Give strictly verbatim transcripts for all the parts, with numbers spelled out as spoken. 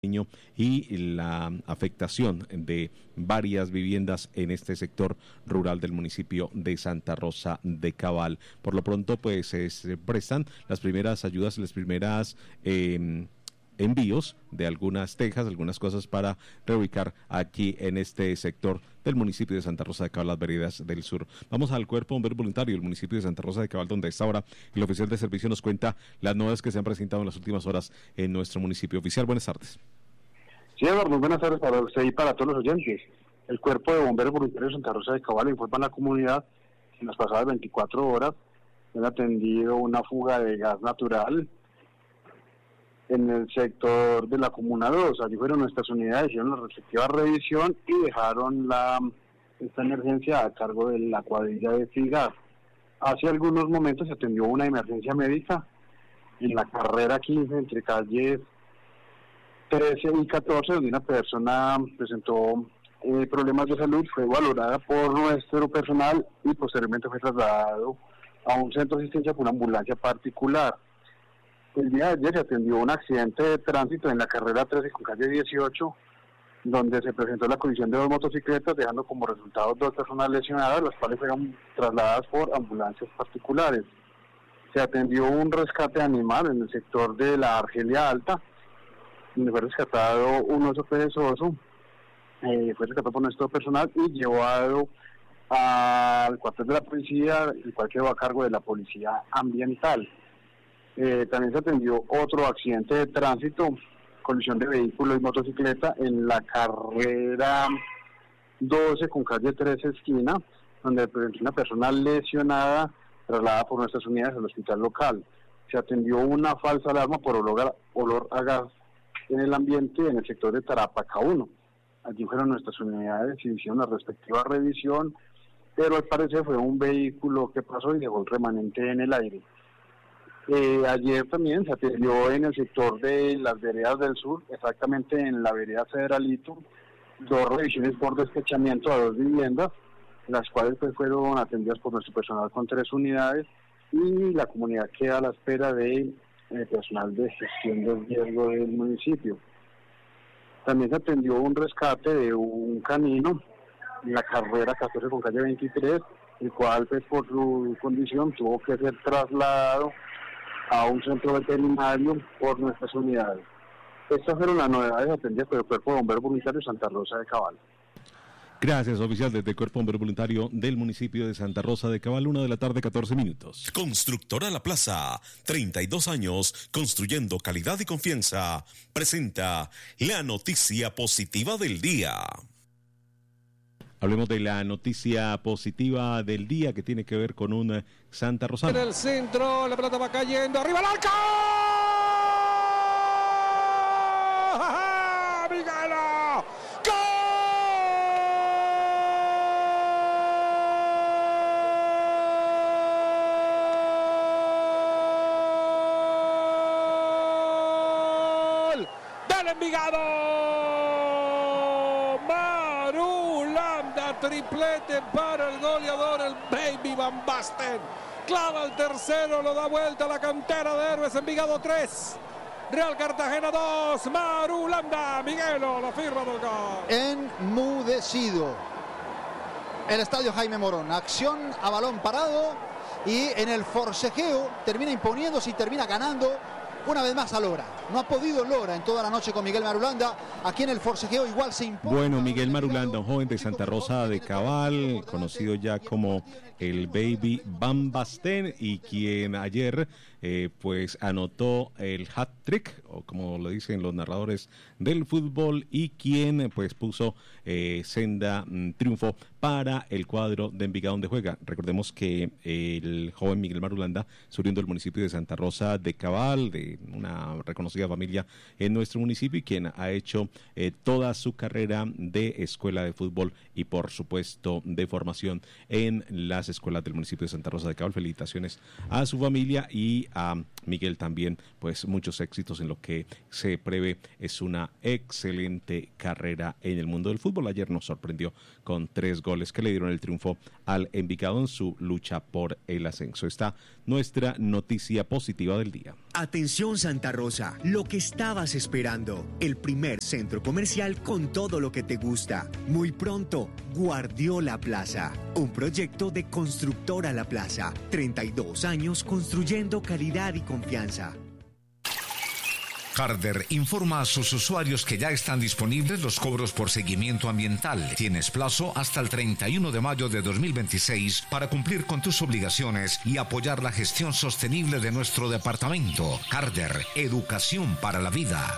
y la afectación de varias viviendas en este sector rural del municipio de Santa Rosa de Cabal. Por lo pronto, pues eh, se prestan las primeras ayudas, las primeras eh, envíos de algunas tejas, algunas cosas para reubicar aquí en este sector del municipio de Santa Rosa de Cabal, las veredas del sur. Vamos al Cuerpo Bombero Voluntario del municipio de Santa Rosa de Cabal, donde a esta hora el oficial de servicio nos cuenta las novedades que se han presentado en las últimas horas en nuestro municipio. Oficial, buenas tardes. Sí, Eduardo, muy buenas tardes para usted y para todos los oyentes. El Cuerpo de Bomberos Voluntarios de Santa Rosa de Cabal informa a la comunidad que en las pasadas veinticuatro horas han atendido una fuga de gas natural en el sector de la Comuna dos. Allí fueron nuestras unidades, hicieron la respectiva revisión y dejaron la esta emergencia a cargo de la cuadrilla de FIGAS. Hace algunos momentos se atendió una emergencia médica en la carrera quince entre calles trece y catorce, donde una persona presentó eh, problemas de salud, fue valorada por nuestro personal y posteriormente fue trasladado a un centro de asistencia por una ambulancia particular. El día de ayer se atendió un accidente de tránsito en la carrera trece con calle dieciocho, donde se presentó la colisión de dos motocicletas, dejando como resultado dos personas lesionadas, las cuales fueron trasladadas por ambulancias particulares. Se atendió un rescate animal en el sector de la Argelia Alta, donde fue rescatado un oso perezoso, eh, fue rescatado por nuestro personal y llevado al cuartel de la policía, el cual quedó a cargo de la policía ambiental. Eh, también se atendió otro accidente de tránsito, colisión de vehículo y motocicleta en la carrera doce con calle trece esquina, donde presentó una persona lesionada trasladada por nuestras unidades al hospital local. Se atendió una falsa alarma por olor a, olor a gas en el ambiente en el sector de Tarapaca uno. Allí fueron nuestras unidades y hicieron la respectiva revisión, pero al parecer fue un vehículo que pasó y dejó el remanente en el aire. Eh, ayer también se atendió en el sector de las veredas del sur, exactamente en la vereda Federalito, dos revisiones por despechamiento a dos viviendas, las cuales pues fueron atendidas por nuestro personal con tres unidades y la comunidad queda a la espera de eh, personal de gestión del riesgo del municipio. También se atendió un rescate de un canino en la carrera catorce con calle veintitrés, el cual pues por su condición tuvo que ser trasladado a un centro veterinario por nuestras unidades. Estas fueron las novedades atendidas por el Cuerpo de Bomberos Voluntarios Santa Rosa de Cabal. Gracias, oficial, desde el Cuerpo Bombero Voluntario del municipio de Santa Rosa de Cabal, una de la tarde, catorce minutos. Constructora La Plaza, treinta y dos años construyendo calidad y confianza, presenta la noticia positiva del día. Hablemos de la noticia positiva del día que tiene que ver con un Santa Rosano. En el centro, la pelota va cayendo, arriba el arco. ¡Ja, Miguelo! ¡Gol! ¡Del Envigado! Triplete para el goleador, el Baby Van Basten. Clava el tercero, lo da vuelta a la cantera de Héroes. Envigado tres, Real Cartagena dos. Marulanda, Miguelo, la firma del gol. Enmudecido el estadio Jaime Morón. Acción a balón parado y en el forcejeo termina imponiéndose y termina ganando una vez más a Lora. No ha podido Lora en toda la noche con Miguel Marulanda. Aquí en el forcejeo igual se impone. Bueno, Miguel Marulanda, un joven de Santa Rosa de Cabal, conocido ya como el Baby Van Basten, y quien ayer eh, pues anotó el hat-trick, o como lo dicen los narradores del fútbol, y quien pues puso eh, senda mm, triunfo para el cuadro de Envigado donde juega. Recordemos que el joven Miguel Marulanda surgió del municipio de Santa Rosa de Cabal, de una reconocida familia en nuestro municipio, y quien ha hecho eh, toda su carrera de escuela de fútbol y por supuesto de formación en las escuelas del municipio de Santa Rosa de Cabal. Felicitaciones a su familia y a Miguel también, pues muchos éxitos en lo que se prevé es una excelente carrera en el mundo del fútbol. Ayer nos sorprendió con tres goles que le dieron el triunfo al Envigado en su lucha por el ascenso. Está nuestra noticia positiva del día. Atención Santa Rosa, lo que estabas esperando, el primer centro comercial con todo lo que te gusta. Muy pronto, Guardiola Plaza, un proyecto de Constructora La Plaza, treinta y dos años construyendo calidad y confianza. Harder informa a sus usuarios que ya están disponibles los cobros por seguimiento ambiental. Tienes plazo hasta el treinta y uno de mayo de dos mil veintiséis para cumplir con tus obligaciones y apoyar la gestión sostenible de nuestro departamento. Harder, educación para la vida.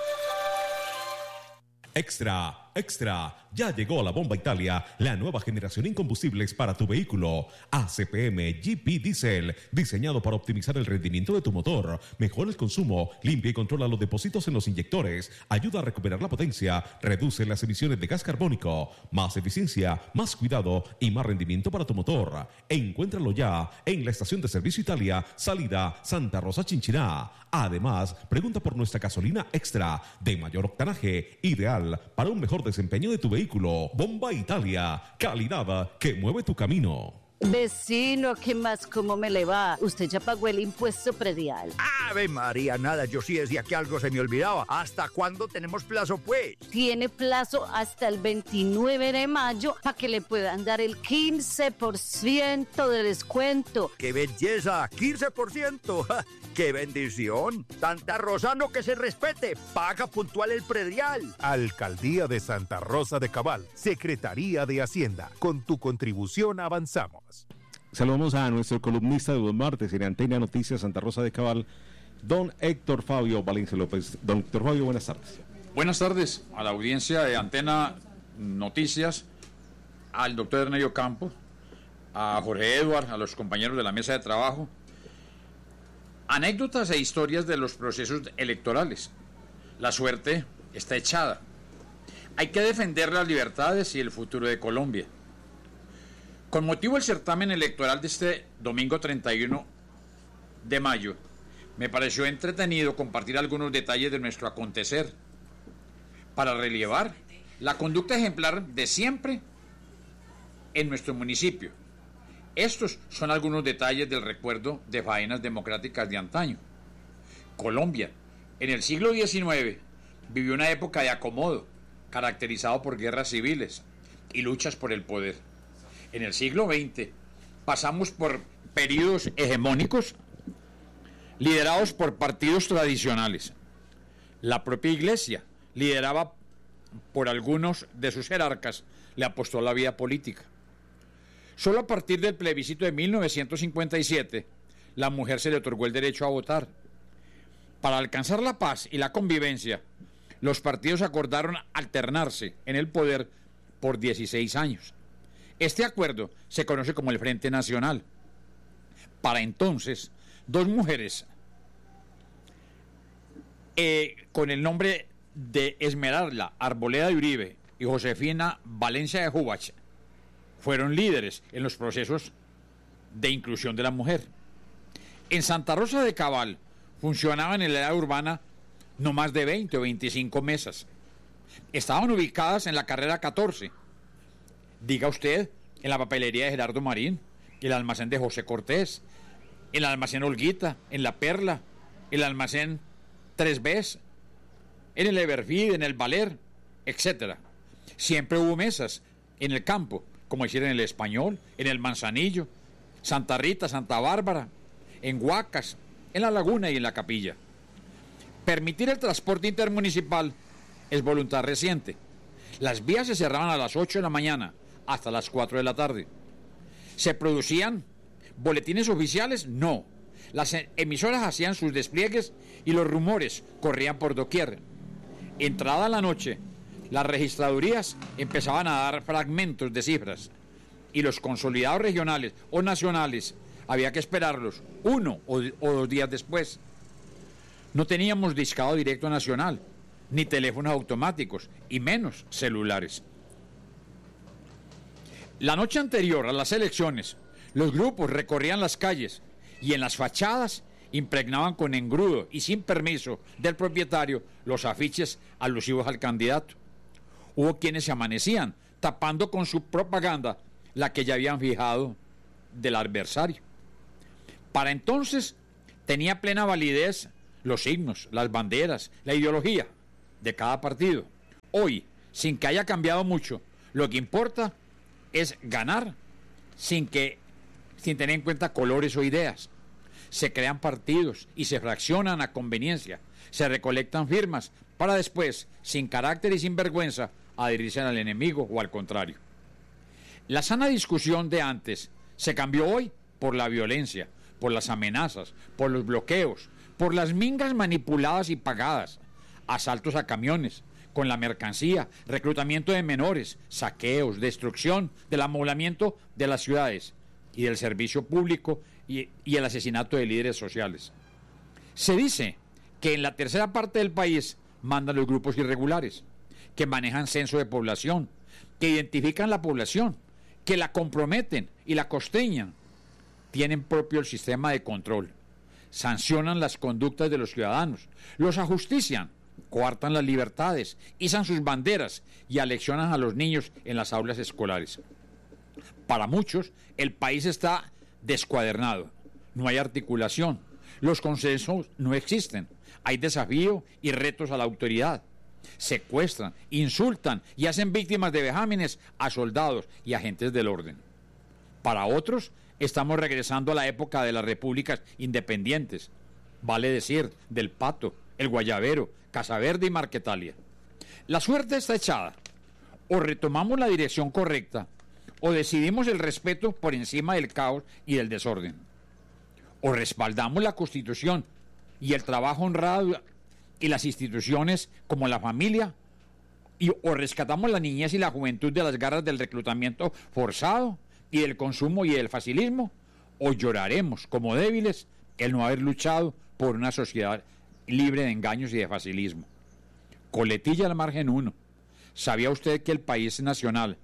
Extra, extra, ya llegó a la Bomba Italia, la nueva generación en combustibles para tu vehículo. A C P M G P Diesel, diseñado para optimizar el rendimiento de tu motor, mejora el consumo, limpia y controla los depósitos en los inyectores, ayuda a recuperar la potencia, reduce las emisiones de gas carbónico, más eficiencia, más cuidado y más rendimiento para tu motor. Encuéntralo ya en la estación de servicio Italia, salida Santa Rosa Chinchiná. Además, pregunta por nuestra gasolina extra de mayor octanaje, ideal para un mejor desempeño de tu vehículo. Bomba Italia, calidad que mueve tu camino. Vecino, ¿qué más? ¿Cómo me le va? Usted ya pagó el impuesto predial. Ave María, nada, yo sí decía que algo se me olvidaba. ¿Hasta cuándo tenemos plazo, pues? Tiene plazo hasta el veintinueve de mayo para que le puedan dar el quince por ciento de descuento. ¡Qué belleza! ¡quince por ciento! ¡Qué bendición! Santa Rosa, no que se respete. Paga puntual el predial. Alcaldía de Santa Rosa de Cabal. Secretaría de Hacienda. Con tu contribución avanzamos. Saludamos a nuestro columnista de los martes en Antena Noticias Santa Rosa de Cabal, don Héctor Fabio Valencia López. Don Héctor Fabio, buenas tardes. Buenas tardes a la audiencia de Antena Noticias, al doctor Ernelio Campos, a Jorge Eduard, a los compañeros de la mesa de trabajo. Anécdotas e historias de los procesos electorales. La suerte está echada. Hay que defender las libertades y el futuro de Colombia. Con motivo del certamen electoral de este domingo treinta y uno de mayo, me pareció entretenido compartir algunos detalles de nuestro acontecer para relevar la conducta ejemplar de siempre en nuestro municipio. Estos son algunos detalles del recuerdo de faenas democráticas de antaño. Colombia, en el siglo diecinueve, vivió una época de acomodo, caracterizado por guerras civiles y luchas por el poder. En el siglo veinte pasamos por periodos hegemónicos liderados por partidos tradicionales. La propia Iglesia, liderada por algunos de sus jerarcas, le apostó a la vida política. Solo a partir del plebiscito de mil novecientos cincuenta y siete, la mujer se le otorgó el derecho a votar. Para alcanzar la paz y la convivencia, los partidos acordaron alternarse en el poder por dieciséis años. Este acuerdo se conoce como el Frente Nacional. Para entonces, dos mujeres eh, con el nombre de Esmeralda Arboleda de Uribe y Josefina Valencia de Jubach fueron líderes en los procesos de inclusión de la mujer. En Santa Rosa de Cabal funcionaban en la área urbana no más de veinte o veinticinco mesas. Estaban ubicadas en la carrera catorce. Diga usted, en la papelería de Gerardo Marín, el almacén de José Cortés, el almacén Olguita, en La Perla, el almacén Tres Bs, en el Everfeed, en el Valer, etcétera. Siempre hubo mesas en el campo, como decir en el Español, en el Manzanillo, Santa Rita, Santa Bárbara, en Huacas, en La Laguna y en La Capilla. Permitir el transporte intermunicipal es voluntad reciente. Las vías se cerraban a las ocho de la mañana hasta las cuatro de la tarde. ¿Se producían boletines oficiales? No. Las emisoras hacían sus despliegues y los rumores corrían por doquier. Entrada la noche, las registradurías empezaban a dar fragmentos de cifras y los consolidados regionales o nacionales había que esperarlos uno o, o dos días después. No teníamos discado directo nacional, ni teléfonos automáticos, y menos celulares. La noche anterior a las elecciones, los grupos recorrían las calles y en las fachadas impregnaban con engrudo y sin permiso del propietario los afiches alusivos al candidato. Hubo quienes se amanecían tapando con su propaganda la que ya habían fijado del adversario. Para entonces tenía plena validez los signos, las banderas, la ideología de cada partido. Hoy, sin que haya cambiado mucho, lo que importa es ganar sin que, sin tener en cuenta colores o ideas. Se crean partidos y se fraccionan a conveniencia. Se recolectan firmas para después, sin carácter y sin vergüenza, adherirse al enemigo o al contrario. La sana discusión de antes se cambió hoy por la violencia, por las amenazas, por los bloqueos, por las mingas manipuladas y pagadas, asaltos a camiones con la mercancía, reclutamiento de menores, saqueos, destrucción, del amoblamiento de las ciudades y del servicio público y, y el asesinato de líderes sociales. Se dice que en la tercera parte del país mandan los grupos irregulares, que manejan censo de población, que identifican la población, que la comprometen y la costeñan. Tienen propio el sistema de control, sancionan las conductas de los ciudadanos, los ajustician, coartan las libertades, izan sus banderas y aleccionan a los niños en las aulas escolares. Para muchos, el país está descuadernado, no hay articulación, los consensos no existen, hay desafío y retos a la autoridad. Secuestran, insultan y hacen víctimas de vejámenes a soldados y agentes del orden. Para otros, estamos regresando a la época de las repúblicas independientes, vale decir, del Pato, el Guayabero, Casaverde y Marquetalia. La suerte está echada. O retomamos la dirección correcta, o decidimos el respeto por encima del caos y del desorden. O respaldamos la Constitución y el trabajo honrado y las instituciones como la familia, y, o rescatamos la niñez y la juventud de las garras del reclutamiento forzado y del consumo y del facilismo, o lloraremos como débiles el no haber luchado por una sociedad libre de engaños y de facilismo. Coletilla al margen uno. ¿Sabía usted que el país nacional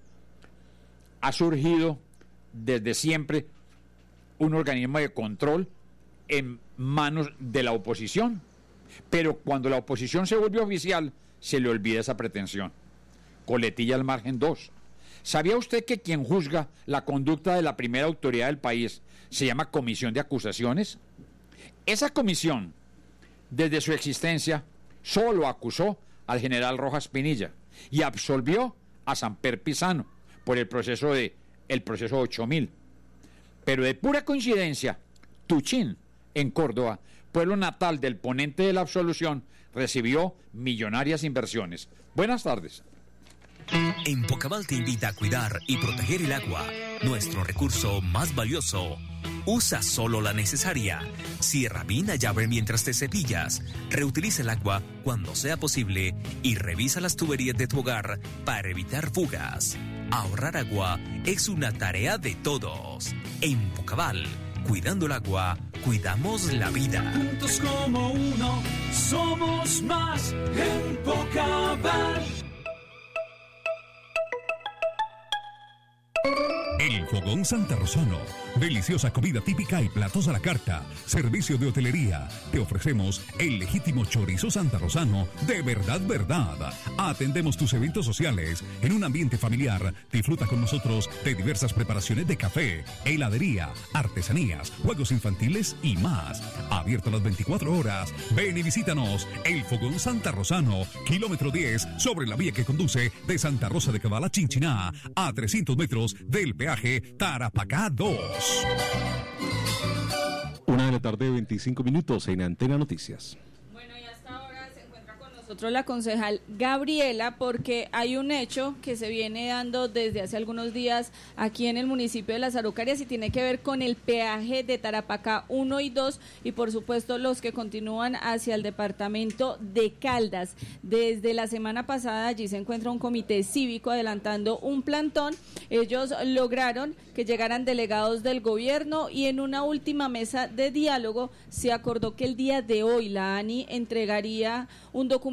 ha surgido desde siempre un organismo de control en manos de la oposición? Pero cuando la oposición se vuelve oficial, se le olvida esa pretensión. Coletilla al margen dos. ¿Sabía usted que quien juzga la conducta de la primera autoridad del país se llama Comisión de Acusaciones? Esa comisión, desde su existencia, solo acusó al general Rojas Pinilla y absolvió a Samper Pizano por el proceso de el proceso ocho mil. Pero de pura coincidencia, Tuchín, en Córdoba, pueblo natal del ponente de la absolución, recibió millonarias inversiones. Buenas tardes. En Pocabal te invita a cuidar y proteger el agua, nuestro recurso más valioso. Usa solo la necesaria. Cierra bien la llave mientras te cepillas. Reutiliza el agua cuando sea posible y revisa las tuberías de tu hogar para evitar fugas. Ahorrar agua es una tarea de todos. En Pocabal, cuidando el agua, cuidamos la vida. Juntos como uno, somos más en Pocabal. El Fogón Santa Rosano. Deliciosa comida típica y platos a la carta. Servicio de hotelería. Te ofrecemos el legítimo chorizo santarrosano de verdad, verdad. Atendemos tus eventos sociales en un ambiente familiar. Disfruta con nosotros de diversas preparaciones de café, heladería, artesanías, juegos infantiles y más. Abierto las veinticuatro horas. Ven y visítanos. El Fogón Santa Rosano, kilómetro diez, sobre la vía que conduce de Santa Rosa de Cabal a Chinchiná, a trescientos metros del peaje Tarapacá dos. Una de la tarde, veinticinco minutos en Antena Noticias. Nosotros la concejal Gabriela, porque hay un hecho que se viene dando desde hace algunos días aquí en el municipio de Las Araucarias y tiene que ver con el peaje de Tarapacá uno y dos y por supuesto los que continúan hacia el departamento de Caldas. Desde la semana pasada allí se encuentra un comité cívico adelantando un plantón. Ellos lograron que llegaran delegados del gobierno y en una última mesa de diálogo se acordó que el día de hoy la ANI entregaría un documento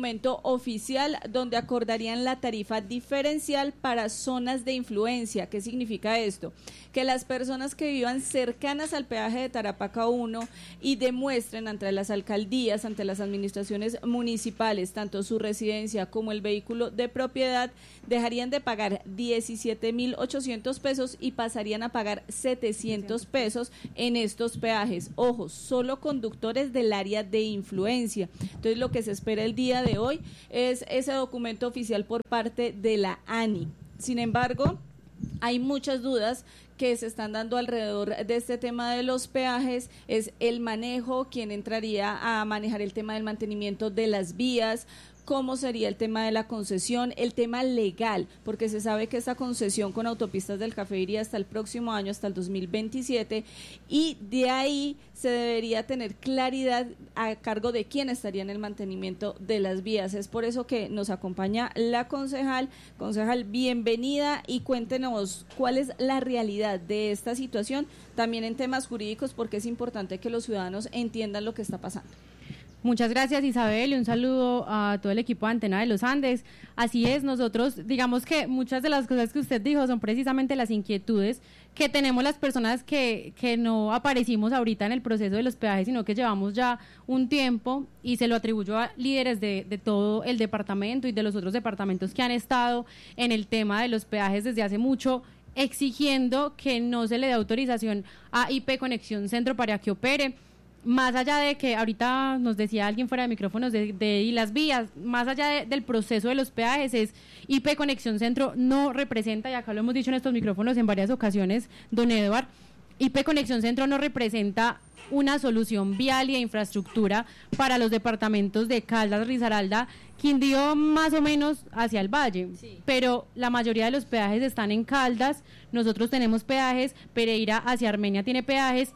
documento oficial donde acordarían la tarifa diferencial para zonas de influencia. ¿Qué significa esto? Que las personas que vivan cercanas al peaje de Tarapacá uno y demuestren ante las alcaldías, ante las administraciones municipales, tanto su residencia como el vehículo de propiedad, dejarían de pagar diecisiete mil ochocientos pesos y pasarían a pagar setecientos pesos en estos peajes. Ojo, solo conductores del área de influencia. Entonces, lo que se espera el día de hoy es ese documento oficial por parte de la A N I. Sin embargo, hay muchas dudas que se están dando alrededor de este tema de los peajes. Es el manejo, quién entraría a manejar el tema del mantenimiento de las vías, cómo sería el tema de la concesión, el tema legal, porque se sabe que esta concesión con Autopistas del Café iría hasta el próximo año, hasta el dos mil veintisiete, y de ahí se debería tener claridad a cargo de quién estaría en el mantenimiento de las vías. Es por eso que nos acompaña la concejal. Concejal, bienvenida, y cuéntenos cuál es la realidad de esta situación, también en temas jurídicos, porque es importante que los ciudadanos entiendan lo que está pasando. Muchas gracias, Isabel, y un saludo a todo el equipo de Antena de los Andes. Así es, nosotros, digamos que muchas de las cosas que usted dijo son precisamente las inquietudes que tenemos las personas que, que no aparecimos ahorita en el proceso de los peajes, sino que llevamos ya un tiempo, y se lo atribuyo a líderes de, de todo el departamento y de los otros departamentos que han estado en el tema de los peajes desde hace mucho, exigiendo que no se le dé autorización a I P Conexión Centro para que opere. Más allá de que ahorita nos decía alguien fuera de micrófonos de, de y las vías, más allá de, del proceso de los peajes, es I P Conexión Centro no representa, y acá lo hemos dicho en estos micrófonos en varias ocasiones, don Eduard, I P Conexión Centro no representa una solución vial y de infraestructura para los departamentos de Caldas, Risaralda, Quindío, más o menos hacia el valle, sí. Pero la mayoría de los peajes están en Caldas, nosotros tenemos peajes, Pereira hacia Armenia tiene peajes,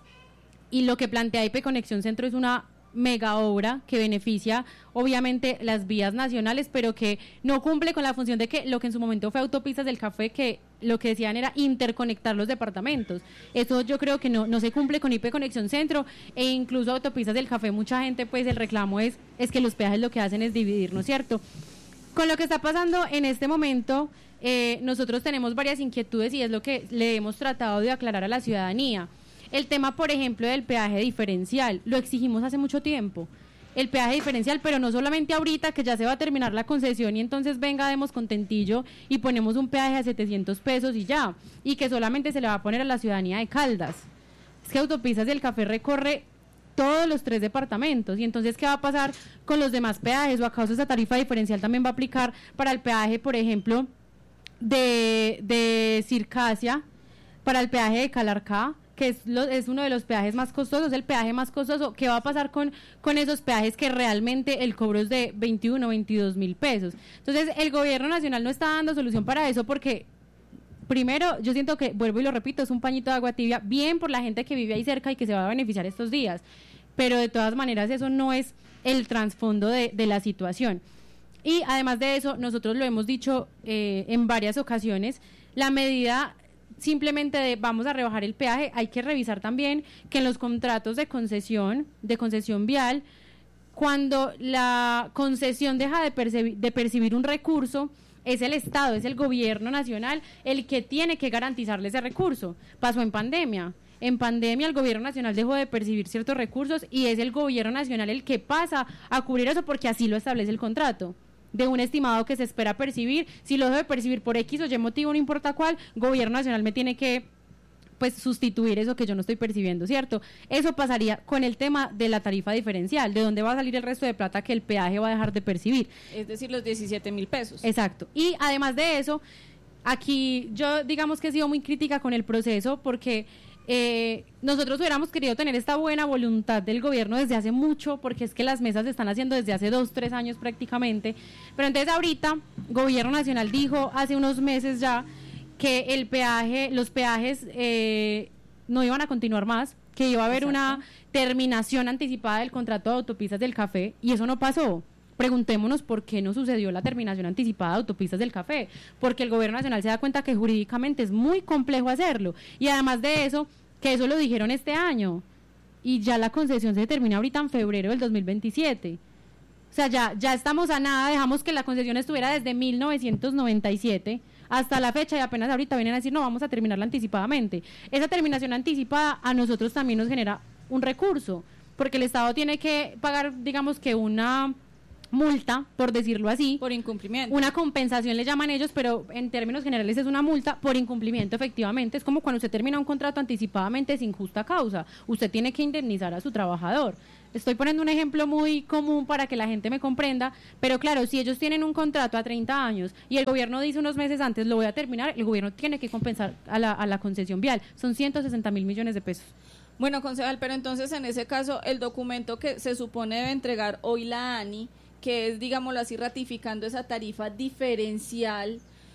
y lo que plantea I P Conexión Centro es una mega obra que beneficia obviamente las vías nacionales, pero que no cumple con la función de que lo que en su momento fue Autopistas del Café, que lo que decían era interconectar los departamentos. Eso yo creo que no, no se cumple con I P Conexión Centro, e incluso Autopistas del Café, mucha gente, pues el reclamo es, es que los peajes lo que hacen es dividir, ¿no es cierto? Con lo que está pasando en este momento, eh, nosotros tenemos varias inquietudes y es lo que le hemos tratado de aclarar a la ciudadanía. El tema, por ejemplo, del peaje diferencial, lo exigimos hace mucho tiempo, el peaje diferencial, pero no solamente ahorita que ya se va a terminar la concesión y entonces venga, demos contentillo y ponemos un peaje a setecientos pesos y ya, y que solamente se le va a poner a la ciudadanía de Caldas. Es que Autopistas del Café recorre todos los tres departamentos, y entonces ¿qué va a pasar con los demás peajes? ¿O acaso esa tarifa diferencial también va a aplicar para el peaje, por ejemplo, de, de Circasia, para el peaje de Calarcá, que es, lo, es uno de los peajes más costosos, el peaje más costoso? ¿Qué va a pasar con, con esos peajes que realmente el cobro es de veintiuno, veintidós mil pesos? Entonces, el gobierno nacional no está dando solución para eso porque, primero, yo siento que, vuelvo y lo repito, es un pañito de agua tibia, bien por la gente que vive ahí cerca y que se va a beneficiar estos días, pero de todas maneras eso no es el trasfondo de, de la situación. Y además de eso, nosotros lo hemos dicho eh, en varias ocasiones, la medida simplemente de vamos a rebajar el peaje, hay que revisar también que en los contratos de concesión, de concesión vial, cuando la concesión deja de percibir, de percibir un recurso, es el Estado, es el gobierno nacional el que tiene que garantizarle ese recurso. Pasó en pandemia. En pandemia el gobierno nacional dejó de percibir ciertos recursos y es el gobierno nacional el que pasa a cubrir eso porque así lo establece el contrato, de un estimado que se espera percibir. Si lo debe percibir por X o Y motivo, no importa cuál, gobierno nacional me tiene que pues sustituir eso que yo no estoy percibiendo, ¿cierto? Eso pasaría con el tema de la tarifa diferencial, de dónde va a salir el resto de plata que el peaje va a dejar de percibir. Es decir, los diecisiete mil pesos. Exacto. Y además de eso, aquí yo digamos que he sido muy crítica con el proceso porque Eh, nosotros hubiéramos querido tener esta buena voluntad del gobierno desde hace mucho, porque es que las mesas se están haciendo desde hace dos, tres años prácticamente, pero entonces ahorita, gobierno nacional dijo hace unos meses ya que el peaje, los peajes eh, no iban a continuar más, que iba a haber Exacto. una terminación anticipada del contrato de Autopistas del Café, y eso no pasó. Preguntémonos por qué no sucedió la terminación anticipada de Autopistas del Café, porque el gobierno nacional se da cuenta que jurídicamente es muy complejo hacerlo, y además de eso, que eso lo dijeron este año, y ya la concesión se termina ahorita en febrero del dos mil veintisiete. O sea, ya, ya estamos a nada, dejamos que la concesión estuviera desde mil novecientos noventa y siete hasta la fecha y apenas ahorita vienen a decir, no, vamos a terminarla anticipadamente. Esa terminación anticipada a nosotros también nos genera un recurso, porque el Estado tiene que pagar, digamos que una multa, por decirlo así. Por incumplimiento. Una compensación le llaman ellos, pero en términos generales es una multa por incumplimiento, efectivamente. Es como cuando usted termina un contrato anticipadamente sin justa causa. Usted tiene que indemnizar a su trabajador. Estoy poniendo un ejemplo muy común para que la gente me comprenda, pero claro, si ellos tienen un contrato a treinta años y el gobierno dice unos meses antes lo voy a terminar, el gobierno tiene que compensar a la, a la concesión vial. Son ciento sesenta mil millones de pesos. Bueno, concejal, pero entonces en ese caso el documento que se supone debe entregar hoy la ANI, que es, digámoslo así, ratificando esa tarifa diferencial,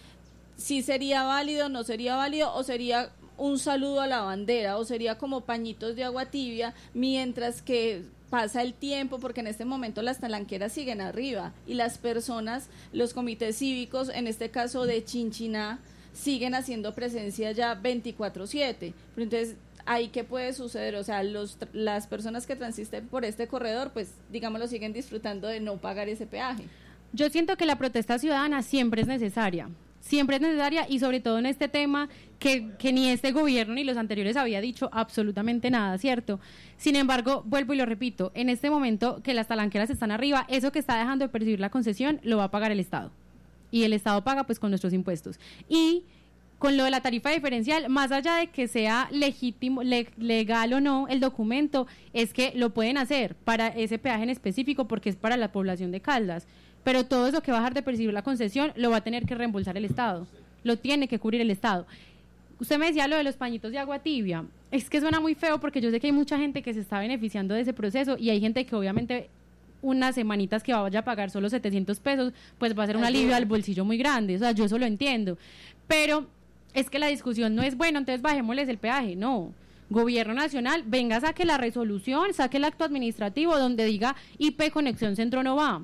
¿sí sería válido, no sería válido o sería un saludo a la bandera o sería como pañitos de agua tibia mientras que pasa el tiempo? Porque en este momento las talanqueras siguen arriba y las personas, los comités cívicos, en este caso de Chinchiná, siguen haciendo presencia ya veinticuatro siete. Pero entonces, ¿ahí qué puede suceder? O sea, los, las personas que transiten por este corredor, pues, digámoslo, siguen disfrutando de no pagar ese peaje. Yo siento que la protesta ciudadana siempre es necesaria, siempre es necesaria y sobre todo en este tema que, que ni este gobierno ni los anteriores había dicho absolutamente nada, ¿cierto? Sin embargo, vuelvo y lo repito, en este momento que las talanqueras están arriba, eso que está dejando de percibir la concesión lo va a pagar el Estado. Y el Estado paga pues con nuestros impuestos. Y con lo de la tarifa diferencial, más allá de que sea legítimo, le, legal o no el documento, es que lo pueden hacer para ese peaje en específico porque es para la población de Caldas. Pero todo eso que va a dejar de percibir la concesión lo va a tener que reembolsar el Estado, lo tiene que cubrir el Estado. Usted me decía lo de los pañitos de agua tibia, es que suena muy feo porque yo sé que hay mucha gente que se está beneficiando de ese proceso y hay gente que obviamente unas semanitas que vaya a pagar solo setecientos pesos, pues va a ser un alivio al bolsillo muy grande, o sea, yo eso lo entiendo, pero es que la discusión no es, bueno, entonces bajémosles el peaje, no. Gobierno Nacional, venga, saque la resolución, saque el acto administrativo donde diga I P Conexión Centro no va.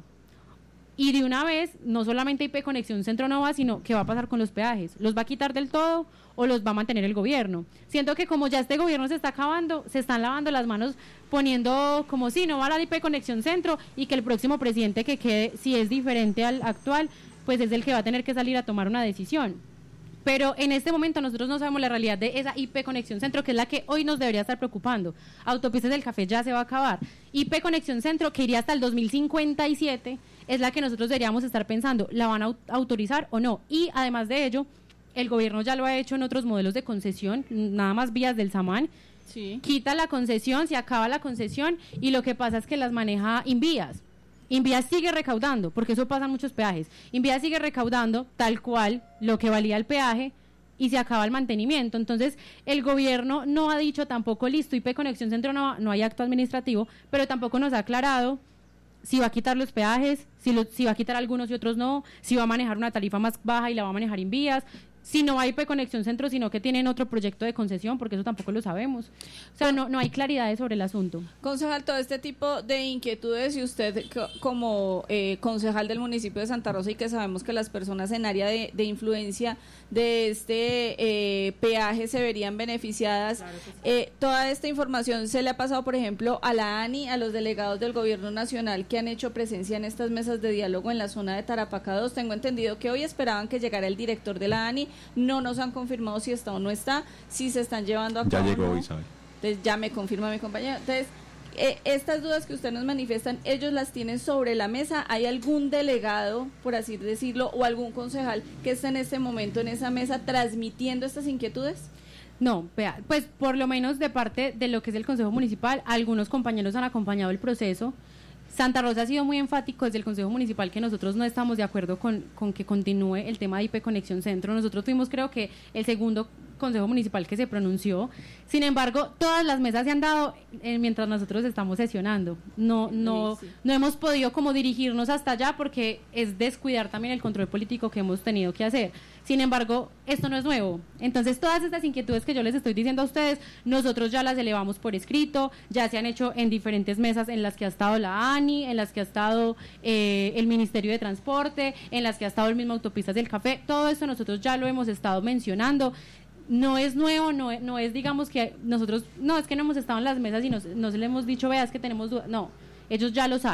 Y de una vez, no solamente I P Conexión Centro no va, sino ¿qué va a pasar con los peajes? ¿Los va a quitar del todo o los va a mantener el gobierno? Siento que como ya este gobierno se está acabando, se están lavando las manos poniendo como si no va a la I P Conexión Centro y que el próximo presidente que quede, si es diferente al actual, pues es el que va a tener que salir a tomar una decisión. Pero en este momento nosotros no sabemos la realidad de esa I P Conexión Centro, que es la que hoy nos debería estar preocupando. Autopistas del Café ya se va a acabar. I P Conexión Centro, que iría hasta el dos mil cincuenta y siete, es la que nosotros deberíamos estar pensando, ¿la van a autorizar o no? Y además de ello, el gobierno ya lo ha hecho en otros modelos de concesión, nada más vías del Samán. Sí. Quita la concesión, se acaba la concesión y lo que pasa es que las maneja Invías. Invías sigue recaudando, porque eso pasa en muchos peajes. Invías sigue recaudando tal cual lo que valía el peaje y se acaba el mantenimiento. Entonces, el gobierno no ha dicho tampoco, listo, I P Conexión Centro no, no hay acto administrativo, pero tampoco nos ha aclarado si va a quitar los peajes, si, lo, si va a quitar algunos y otros no, si va a manejar una tarifa más baja y la va a manejar Invías, si no hay I P Conexión Centro, sino que tienen otro proyecto de concesión, porque eso tampoco lo sabemos. O sea, no, no hay claridad sobre el asunto. Concejal, todo este tipo de inquietudes, y usted como eh, concejal del municipio de Santa Rosa, y que sabemos que las personas en área de, de influencia de este eh, peaje se verían beneficiadas, claro que sí. eh, toda esta información se le ha pasado, por ejemplo, a la ANI, a los delegados del gobierno nacional que han hecho presencia en estas mesas de diálogo en la zona de Tarapacá dos. Tengo entendido que hoy esperaban que llegara el director de la ANI. No nos han confirmado si está o no está, si se están llevando a cabo. Ya llegó, ¿no? Isabel. Entonces ya me confirma mi compañero. Entonces, eh, estas dudas que ustedes nos manifiestan, ellos las tienen sobre la mesa. ¿Hay algún delegado, por así decirlo, o algún concejal que esté en este momento en esa mesa transmitiendo estas inquietudes? No, vea, pues por lo menos de parte de lo que es el Consejo Municipal, algunos compañeros han acompañado el proceso. Santa Rosa ha sido muy enfático desde el Consejo Municipal que nosotros no estamos de acuerdo con, con que continúe el tema de I P Conexión Centro. Nosotros fuimos, creo que, el segundo Consejo Municipal que se pronunció. Sin embargo, todas las mesas se han dado eh, mientras nosotros estamos sesionando. No, no, sí, sí. no hemos podido como dirigirnos hasta allá porque es descuidar también el control político que hemos tenido que hacer. Sin embargo, esto no es nuevo. Entonces, todas estas inquietudes que yo les estoy diciendo a ustedes, nosotros ya las elevamos por escrito, ya se han hecho en diferentes mesas en las que ha estado la ANI, en las que ha estado eh, el Ministerio de Transporte, en las que ha estado el mismo Autopistas del Café. Todo esto nosotros ya lo hemos estado mencionando. No es nuevo, no, no es, digamos, que nosotros, no, es que no hemos estado en las mesas y nos, nos le hemos dicho, veas que tenemos dudas. No, ellos ya lo saben.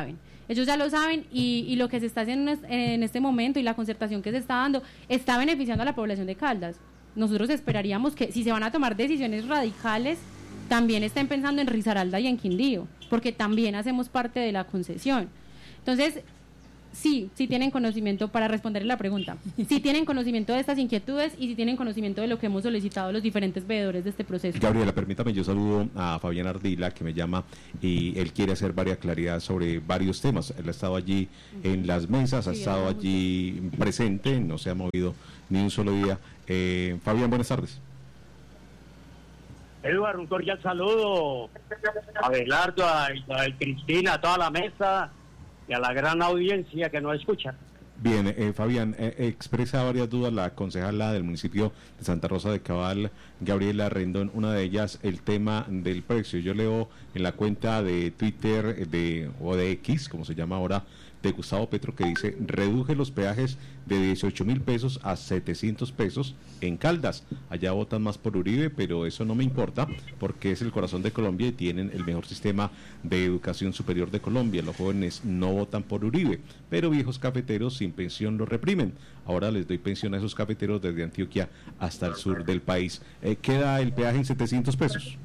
Ellos ya lo saben y, y lo que se está haciendo en este momento y la concertación que se está dando está beneficiando a la población de Caldas. Nosotros esperaríamos que si se van a tomar decisiones radicales, también estén pensando en Risaralda y en Quindío, porque también hacemos parte de la concesión. Entonces, sí, sí tienen conocimiento, para responderle la pregunta, sí tienen conocimiento de estas inquietudes y sí tienen conocimiento de lo que hemos solicitado los diferentes veedores de este proceso. Gabriela, permítame, yo saludo a Fabián Ardila, que me llama y él quiere hacer varias claridades sobre varios temas. Él ha estado allí en las mesas, ha Sí, estado allí presente, no se ha movido ni un solo día. Eh, Fabián, buenas tardes. Eduardo, un cordial saludo a Abelardo, a, a Cristina, a toda la mesa y a la gran audiencia que nos escucha. Bien, eh, Fabián, eh, expresa varias dudas la concejala del municipio de Santa Rosa de Cabal, Gabriela Rendón, una de ellas el tema del precio. Yo leo en la cuenta de Twitter de o de X, como se llama ahora, de Gustavo Petro, que dice: reduje los peajes de dieciocho mil pesos a setecientos pesos en Caldas. Allá votan más por Uribe, pero eso no me importa porque es el corazón de Colombia y tienen el mejor sistema de educación superior de Colombia. Los jóvenes no votan por Uribe, pero viejos cafeteros sin pensión los reprimen. Ahora les doy pensión a esos cafeteros desde Antioquia hasta el sur del país. Eh, ¿Queda el peaje en setecientos pesos?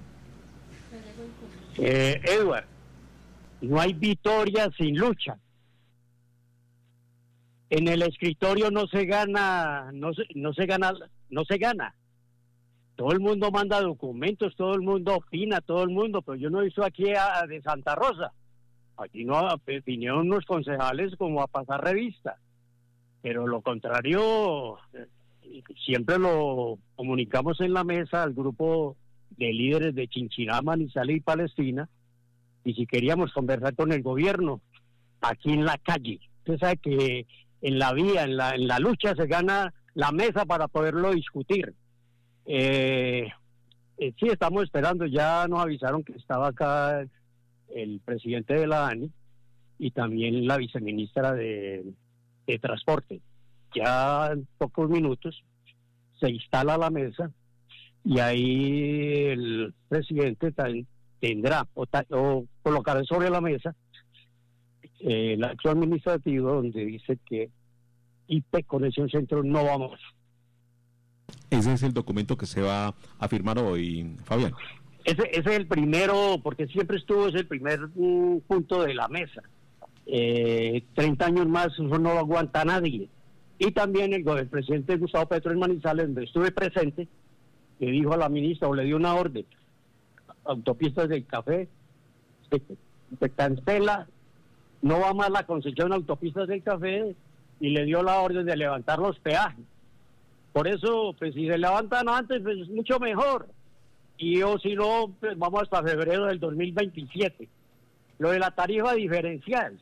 Eh, Eduardo, no hay victoria sin lucha. En el escritorio no se gana, no se, no se gana, no se gana. Todo el mundo manda documentos, todo el mundo opina, todo el mundo, pero yo no he visto aquí a, de Santa Rosa. Aquí no vinieron unos concejales como a pasar revista. Pero lo contrario, siempre lo comunicamos en la mesa al grupo de líderes de Chinchiná, Manizales y Palestina, y si queríamos conversar con el gobierno, aquí en la calle. Usted sabe que en la vía, en la, en la lucha se gana la mesa para poderlo discutir. Eh, eh, sí, estamos esperando, ya nos avisaron que estaba acá el presidente de la ANI y también la viceministra de, de Transporte. Ya en pocos minutos se instala la mesa y ahí el presidente tendrá o, o colocará sobre la mesa Eh, el acto administrativo donde dice que I P Conexión Centro no vamos. Ese es el documento que se va a firmar hoy, Fabián. Ese, ese es el primero, porque siempre estuvo, es el primer uh, punto de la mesa. Eh, treinta años más, eso no lo aguanta nadie. Y también el, el presidente Gustavo Petro en Manizales, donde estuve presente, le dijo a la ministra, o le dio una orden: autopistas del café, se, se cancela, no va más la concesión autopistas del café, y le dio la orden de levantar los peajes. Por eso, pues si se levantan antes, pues mucho mejor. Y o si no, pues vamos hasta febrero del dos mil veintisiete. Lo de la tarifa diferencial,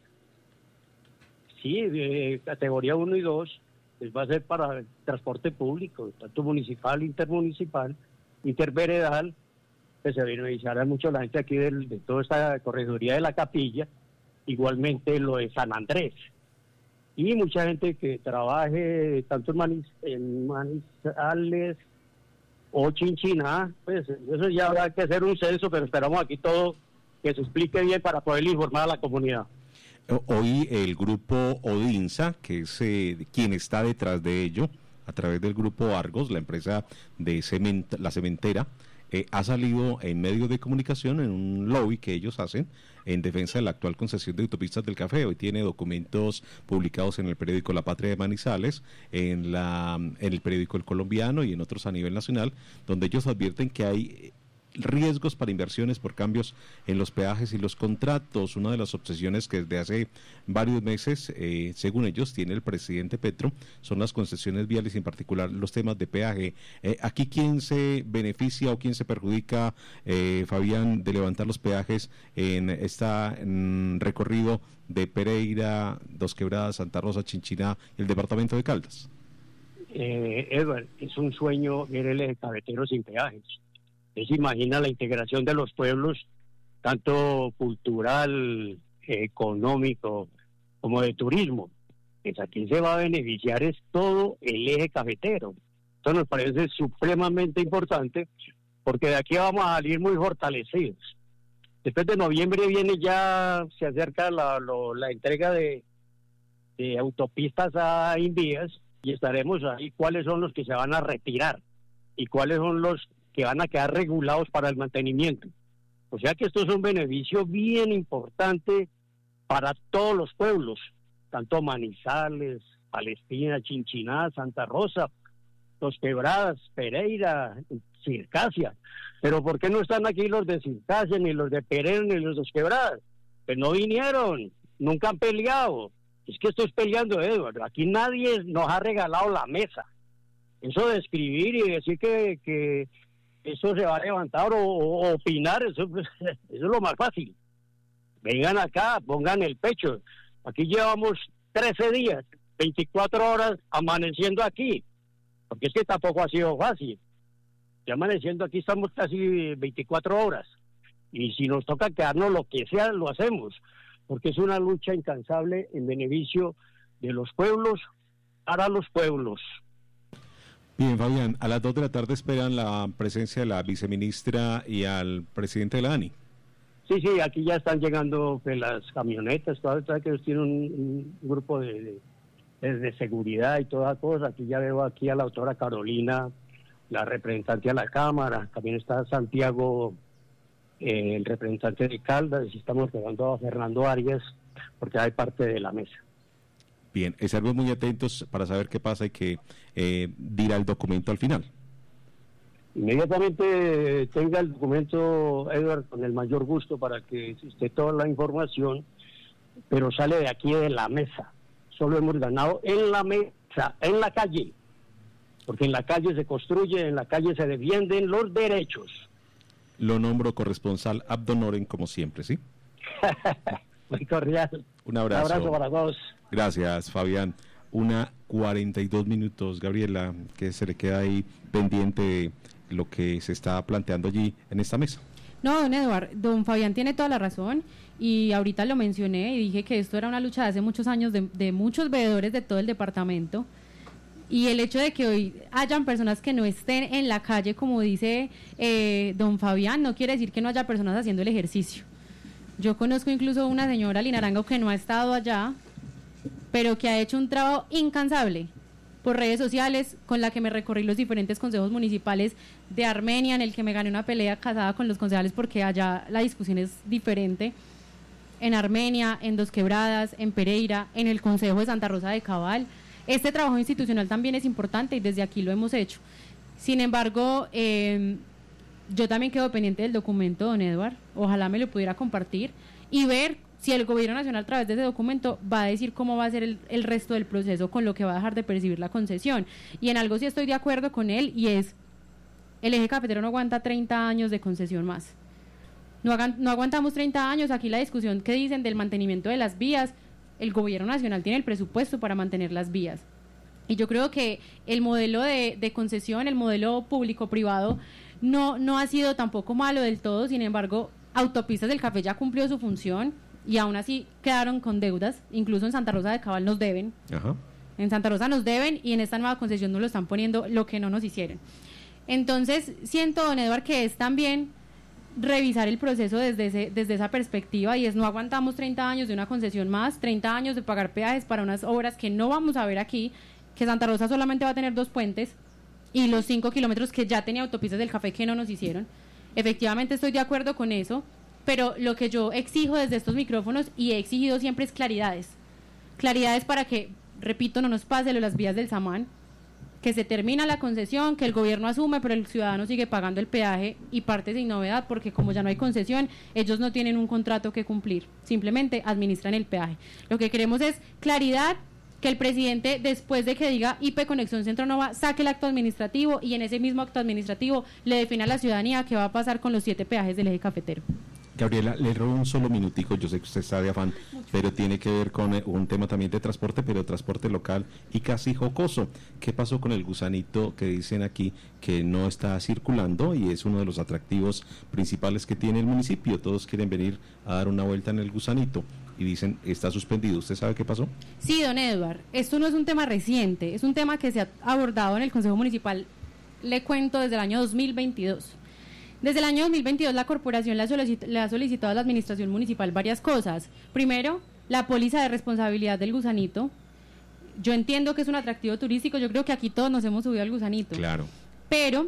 sí, de categoría uno y dos, pues va a ser para el transporte público, tanto municipal, intermunicipal, interveredal, que se beneficiará mucho la gente aquí del, de toda esta correduría de la Capilla, igualmente lo de San Andrés. Y mucha gente que trabaje tanto en, Maniz, en Manizales o Chinchiná, pues eso ya habrá que hacer un censo, pero esperamos aquí todo que se explique bien para poder informar a la comunidad. Hoy el grupo Odinsa, que es eh, quien está detrás de ello, a través del grupo Argos, la empresa de cement, la cementera, eh, ha salido en medios de comunicación en un lobby que ellos hacen en defensa de la actual concesión de autopistas del café. Hoy tiene documentos publicados en el periódico La Patria de Manizales, en, la, en el periódico El Colombiano y en otros a nivel nacional, donde ellos advierten que hay riesgos para inversiones por cambios en los peajes y los contratos. Una de las obsesiones que desde hace varios meses, eh, según ellos, tiene el presidente Petro, son las concesiones viales y en particular los temas de peaje. Eh, aquí, ¿quién se beneficia o quién se perjudica, eh, Fabián, de levantar los peajes en este recorrido de Pereira, Dos Quebradas, Santa Rosa, Chinchiná y el departamento de Caldas? Eh, Edward, es un sueño ver el eje cafetero sin peajes. Se imagina la integración de los pueblos, tanto cultural, económico, como de turismo. Pues aquí se va a beneficiar es todo el eje cafetero. Esto nos parece supremamente importante, porque de aquí vamos a salir muy fortalecidos. Después de noviembre viene ya, se acerca la, lo, la entrega de, de autopistas a Invías y estaremos ahí cuáles son los que se van a retirar y cuáles son los que van a quedar regulados para el mantenimiento. O sea que esto es un beneficio bien importante para todos los pueblos, tanto Manizales, Palestina, Chinchiná, Santa Rosa, Los Quebradas, Pereira, Circasia. Pero ¿por qué no están aquí los de Circasia, ni los de Pereira, ni los de Los Quebradas? Pues no vinieron, nunca han peleado. Es que estoy peleando, Eduardo. Aquí nadie nos ha regalado la mesa. Eso de escribir y decir que, que eso se va a levantar o, o opinar, eso, eso es lo más fácil. Vengan acá, pongan el pecho. Aquí llevamos trece días, veinticuatro horas amaneciendo aquí, porque es que tampoco ha sido fácil. Ya amaneciendo aquí estamos casi veinticuatro horas, y si nos toca quedarnos lo que sea, lo hacemos, porque es una lucha incansable en beneficio de los pueblos, para los pueblos. Bien, Fabián, a las dos de la tarde esperan la presencia de la viceministra y al presidente de la ANI. Sí, sí, aquí ya están llegando pues, las camionetas, todas que ellos tienen un, un grupo de, de, de seguridad y toda cosa. Aquí ya veo aquí a la doctora Carolina, la representante de la Cámara, también está Santiago, eh, el representante de Caldas, y estamos esperando a Fernando Arias, porque hay parte de la mesa. Bien, estaremos muy atentos para saber qué pasa y qué eh, dirá el documento al final. Inmediatamente tenga el documento, Edward, con el mayor gusto para que esté toda la información, pero sale de aquí de la mesa. Solo hemos ganado en la mesa, en la calle, porque en la calle se construye, en la calle se defienden los derechos. Lo nombro corresponsal Abdonoren como siempre, ¿sí? Muy cordial. Un abrazo. Un abrazo para todos. Gracias, Fabián. Una cuarenta y dos minutos, Gabriela, que se le queda ahí pendiente de lo que se está planteando allí en esta mesa. No, don Eduardo, don Fabián tiene toda la razón y ahorita lo mencioné y dije que esto era una lucha de hace muchos años de, de muchos veedores de todo el departamento, y el hecho de que hoy hayan personas que no estén en la calle, como dice eh, don Fabián, no quiere decir que no haya personas haciendo el ejercicio. Yo conozco incluso una señora Linarango que no ha estado allá, pero que ha hecho un trabajo incansable por redes sociales, con la que me recorrí los diferentes consejos municipales de Armenia, en el que me gané una pelea casada con los concejales porque allá la discusión es diferente, en Armenia, en Dos Quebradas, en Pereira, en el Consejo de Santa Rosa de Cabal. Este trabajo institucional también es importante y desde aquí lo hemos hecho. Sin embargo, eh, yo también quedo pendiente del documento, don Eduardo, ojalá me lo pudiera compartir y ver si el gobierno nacional a través de ese documento va a decir cómo va a ser el, el resto del proceso, con lo que va a dejar de percibir la concesión. Y en algo sí estoy de acuerdo con él, y es, el eje cafetero no aguanta treinta años de concesión más. No, hagan, no aguantamos treinta años. Aquí la discusión que dicen del mantenimiento de las vías, el gobierno nacional tiene el presupuesto para mantener las vías. Y yo creo que el modelo de, de concesión, el modelo público-privado, no, no ha sido tampoco malo del todo. Sin embargo, Autopistas del Café ya cumplió su función, y aún así quedaron con deudas. Incluso en Santa Rosa de Cabal nos deben. Ajá. En Santa Rosa nos deben, y en esta nueva concesión nos lo están poniendo lo que no nos hicieron. Entonces siento, don Eduardo, que es también revisar el proceso desde, ese, desde esa perspectiva, y es, no aguantamos treinta años de una concesión más, treinta años de pagar peajes para unas obras que no vamos a ver aquí, que Santa Rosa solamente va a tener dos puentes y los cinco kilómetros que ya tenía Autopistas del Café que no nos hicieron. Efectivamente estoy de acuerdo con eso, pero lo que yo exijo desde estos micrófonos, y he exigido siempre, es claridades. Claridades para que, repito, no nos pase lo de las vías del Samán, que se termina la concesión, que el gobierno asume, pero el ciudadano sigue pagando el peaje, y parte sin novedad, porque como ya no hay concesión, ellos no tienen un contrato que cumplir, simplemente administran el peaje. Lo que queremos es claridad, que el presidente, después de que diga I P Conexión Centro Nova, saque el acto administrativo, y en ese mismo acto administrativo le defina a la ciudadanía qué va a pasar con los siete peajes del eje cafetero. Gabriela, le robo un solo minutico, yo sé que usted está de afán, pero tiene que ver con eh, un tema también de transporte, pero transporte local y casi jocoso. ¿Qué pasó con el gusanito que dicen aquí que no está circulando y es uno de los atractivos principales que tiene el municipio? Todos quieren venir a dar una vuelta en el gusanito y dicen, está suspendido. ¿Usted sabe qué pasó? Sí, don Eduardo, esto no es un tema reciente, es un tema que se ha abordado en el Consejo Municipal, le cuento, desde el año dos mil veintidós. Desde el año dos mil veintidós la corporación le ha, solicit- le ha solicitado a la administración municipal varias cosas. Primero, la póliza de responsabilidad del gusanito. Yo entiendo que es un atractivo turístico, yo creo que aquí todos nos hemos subido al gusanito. Claro. Pero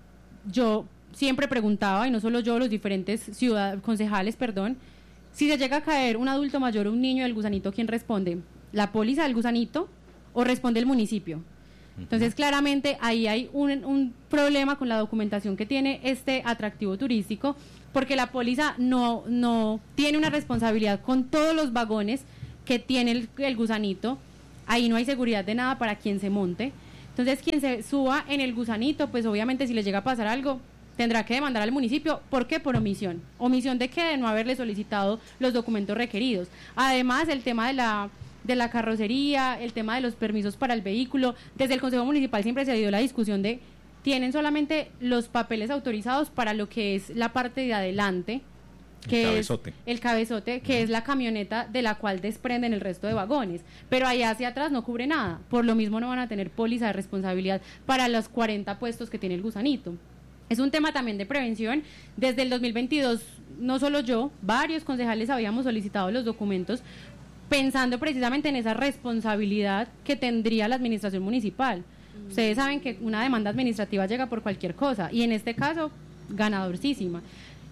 yo siempre preguntaba, y no solo yo, los diferentes ciudad- concejales, perdón, si se llega a caer un adulto mayor o un niño del gusanito, ¿quién responde? ¿La póliza del gusanito o responde el municipio? Entonces, claramente, ahí hay un, un problema con la documentación que tiene este atractivo turístico, porque la póliza no, no tiene una responsabilidad con todos los vagones que tiene el, el gusanito. Ahí no hay seguridad de nada para quien se monte. Entonces, quien se suba en el gusanito, pues obviamente si le llega a pasar algo, tendrá que demandar al municipio. ¿Por qué? Por omisión. ¿Omisión de qué? De no haberle solicitado los documentos requeridos. Además, el tema de la... de la carrocería, el tema de los permisos para el vehículo. Desde el Consejo Municipal siempre se dio la discusión de tienen solamente los papeles autorizados para lo que es la parte de adelante, que el cabezote. es el cabezote, que es la camioneta de la cual desprenden el resto de vagones, pero allá hacia atrás no cubre nada, por lo mismo no van a tener póliza de responsabilidad para los cuarenta puestos que tiene el gusanito. Es un tema también de prevención. Desde el dos mil veintidós, no solo yo, varios concejales habíamos solicitado los documentos pensando precisamente en esa responsabilidad que tendría la administración municipal. Mm. Ustedes saben que una demanda administrativa llega por cualquier cosa, y en este caso, ganadorcísima.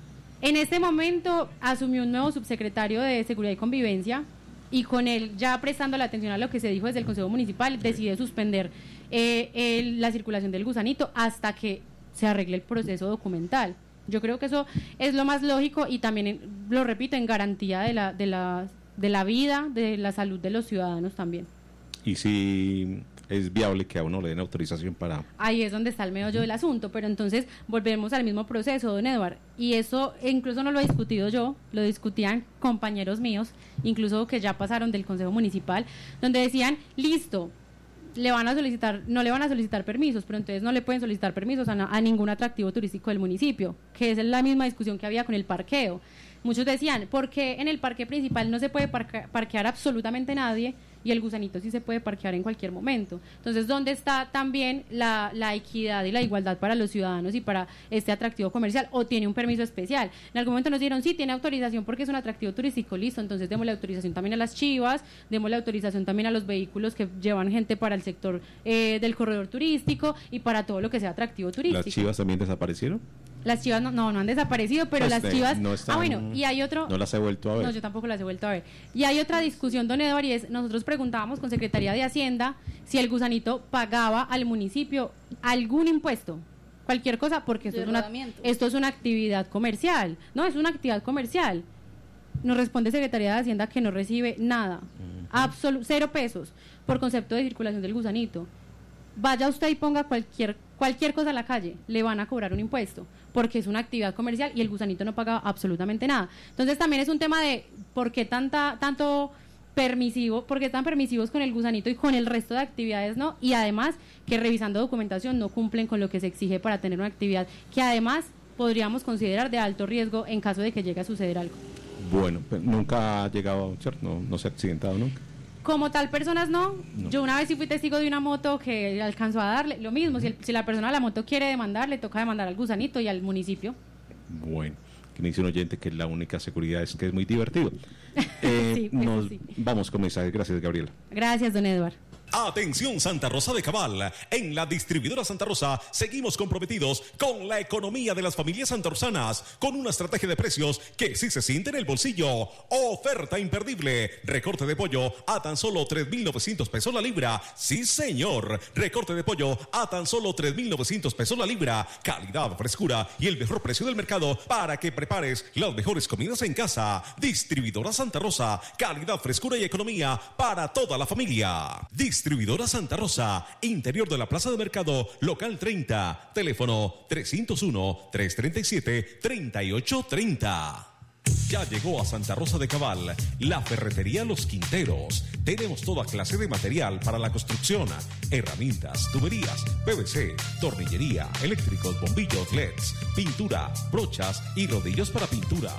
En este momento asumió un nuevo subsecretario de Seguridad y Convivencia, y con él, ya prestando la atención a lo que se dijo desde el Consejo Municipal, decide suspender eh, el, la circulación del gusanito hasta que se arregle el proceso documental. Yo creo que eso es lo más lógico, y también, en, lo repito, en garantía de la... de la de la vida, de la salud de los ciudadanos también. Y si es viable que a uno le den autorización para... Ahí es donde está el meollo del asunto, pero entonces volvemos al mismo proceso, don Eduard, y eso incluso no lo he discutido yo, lo discutían compañeros míos, incluso que ya pasaron del Consejo Municipal, donde decían, listo, le van a solicitar, no le van a solicitar permisos, pero entonces no le pueden solicitar permisos a, a ningún atractivo turístico del municipio, que es la misma discusión que había con el parqueo. Muchos decían, ¿por qué en el parque principal no se puede parque, parquear absolutamente nadie y el gusanito sí se puede parquear en cualquier momento? Entonces, ¿dónde está también la, la equidad y la igualdad para los ciudadanos y para este atractivo comercial? ¿O tiene un permiso especial? En algún momento nos dijeron, sí, tiene autorización porque es un atractivo turístico, listo, entonces démosle autorización también a las chivas, démosle autorización también a los vehículos que llevan gente para el sector eh, del corredor turístico y para todo lo que sea atractivo turístico. ¿Las chivas también desaparecieron? Las chivas no, no, no han desaparecido, pero Pues las de- chivas... no están- ah, bueno, y hay otro... No las he vuelto a ver. No, yo tampoco las he vuelto a ver. Y hay otra discusión, don Eduardo, y es, nosotros preguntábamos con Secretaría de Hacienda si el gusanito pagaba al municipio algún impuesto, cualquier cosa, porque esto De es, una, rodamiento. esto es una actividad comercial. No, es una actividad comercial. Nos responde Secretaría de Hacienda que no recibe nada, absolu- cero pesos por concepto de circulación del gusanito. Vaya usted y ponga cualquier cualquier cosa en la calle, le van a cobrar un impuesto, porque es una actividad comercial y el gusanito no paga absolutamente nada. Entonces también es un tema de por qué tanta tanto permisivo, por qué tan permisivos con el gusanito y con el resto de actividades no, y además que revisando documentación no cumplen con lo que se exige para tener una actividad que además podríamos considerar de alto riesgo en caso de que llegue a suceder algo. Bueno, pues nunca ha llegado, ¿cierto? No, no se ha accidentado nunca. Como tal, personas no. No. Yo una vez sí fui testigo de una moto que alcanzó a darle, lo mismo, si, el- si la persona de la moto quiere demandar, le toca demandar al gusanito y al municipio. Bueno, que me dice un oyente que la única seguridad es que es muy divertido. Eh, Sí, eso nos sí. vamos con mensajes. Gracias, Gabriela. Gracias, don Eduardo. Atención Santa Rosa de Cabal, en la distribuidora Santa Rosa seguimos comprometidos con la economía de las familias santarosanas, con una estrategia de precios que sí se siente en el bolsillo. Oferta imperdible, recorte de pollo a tan solo tres mil novecientos pesos la libra. Sí señor, recorte de pollo a tan solo tres mil novecientos pesos la libra. Calidad, frescura y el mejor precio del mercado para que prepares las mejores comidas en casa. Distribuidora Santa Rosa, calidad, frescura y economía para toda la familia. Distribuidora Santa Rosa, interior de la Plaza de Mercado, local treinta, teléfono trescientos uno, trescientos treinta y siete, treinta y ocho treinta. Ya llegó a Santa Rosa de Cabal la ferretería Los Quinteros. Tenemos toda clase de material para la construcción, herramientas, tuberías, P V C, tornillería, eléctricos, bombillos, L E Ds, pintura, brochas y rodillos para pinturas.